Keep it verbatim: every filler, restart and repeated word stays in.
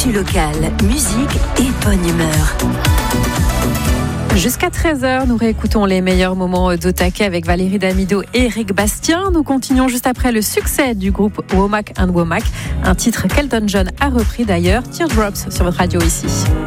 Actu locale, musique et bonne humeur. Jusqu'à treize heures, nous réécoutons les meilleurs moments d'Au Taquet avec Valérie Damido et Eric Bastien. Nous continuons juste après le succès du groupe Womack and Womack, un titre qu'Elton John a repris d'ailleurs, Teardrops sur votre radio ici.